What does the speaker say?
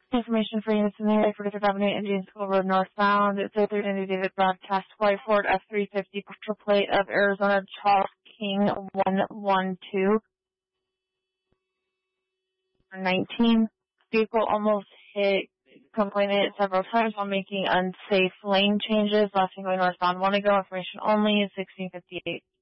Information for units in the area for Fifth Avenue, Indian School Road northbound. It's a third indicated broadcast white Ford F-350 picture plate of Arizona Charles King 112. 19. Vehicle almost hit complainant several times while making unsafe lane changes. Last thing going northbound. Want to go information only is 1658.